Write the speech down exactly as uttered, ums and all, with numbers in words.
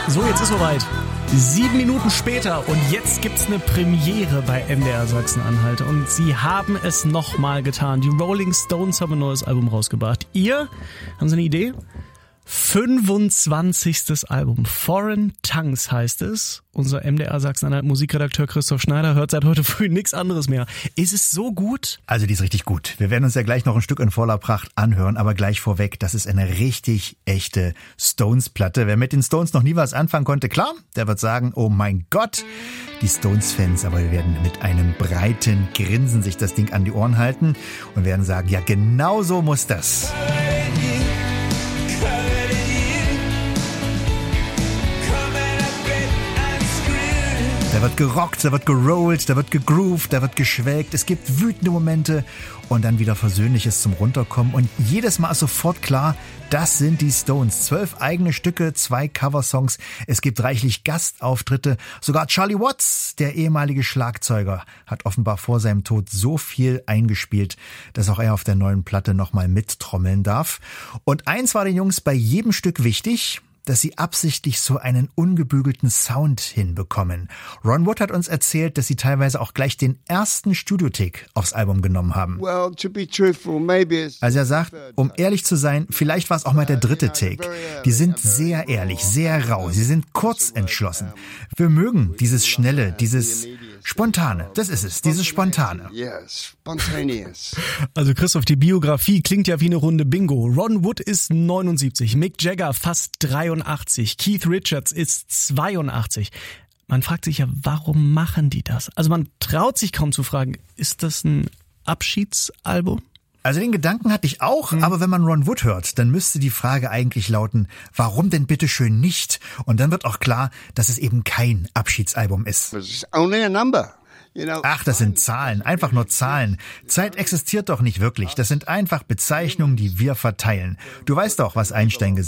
So, jetzt ist soweit. Sieben Minuten später und jetzt gibt's eine Premiere bei M D R Sachsen-Anhalt und sie haben es nochmal getan. Die Rolling Stones haben ein neues Album rausgebracht. Ihr, haben Sie eine Idee? fünfundzwanzigstes Album. Foreign Tongues heißt es. Unser M D R Sachsen-Anhalt Musikredakteur Christoph Schneider hört seit heute früh nichts anderes mehr. Ist es so gut? Also die ist richtig gut. Wir werden uns ja gleich noch ein Stück in voller Pracht anhören, aber gleich vorweg, das ist eine richtig echte Stones-Platte. Wer mit den Stones noch nie was anfangen konnte, klar, der wird sagen, oh mein Gott, die Stones-Fans, aber wir werden mit einem breiten Grinsen sich das Ding an die Ohren halten und werden sagen, ja, genau so muss das. Da wird gerockt, da wird gerollt, da wird gegroovt, da wird geschwelgt. Es gibt wütende Momente und dann wieder Versöhnliches zum Runterkommen. Und jedes Mal ist sofort klar, das sind die Stones. Zwölf eigene Stücke, zwei Coversongs. Es gibt reichlich Gastauftritte. Sogar Charlie Watts, der ehemalige Schlagzeuger, hat offenbar vor seinem Tod so viel eingespielt, dass auch er auf der neuen Platte nochmal mittrommeln darf. Und eins war den Jungs bei jedem Stück wichtig: dass sie absichtlich so einen ungebügelten Sound hinbekommen. Ron Wood hat uns erzählt, dass sie teilweise auch gleich den ersten Studio-Take aufs Album genommen haben. Well, to be truthful, maybe it's also er sagt, um ehrlich zu sein, vielleicht war es auch mal der dritte Take. Die sind sehr ehrlich, sehr rau, sie sind kurz entschlossen. Wir mögen dieses Schnelle, dieses Spontane. Das ist es, dieses Spontane. Yes, spontaneous. Also Christoph, die Biografie klingt ja wie eine Runde Bingo. Ron Wood ist neunundsiebzig, Mick Jagger fast dreiundachtzig, Keith Richards ist zweiundachtzig. Man fragt sich ja, warum machen die das? Also man traut sich kaum zu fragen, ist das ein Abschiedsalbum? Also den Gedanken hatte ich auch, mhm. aber wenn man Ron Wood hört, dann müsste die Frage eigentlich lauten, warum denn bitteschön nicht? Und dann wird auch klar, dass es eben kein Abschiedsalbum ist. It's only a number. Ach, das sind Zahlen, einfach nur Zahlen. Zeit existiert doch nicht wirklich. Das sind einfach Bezeichnungen, die wir verteilen. Du weißt doch, was Einstein gesagt hat.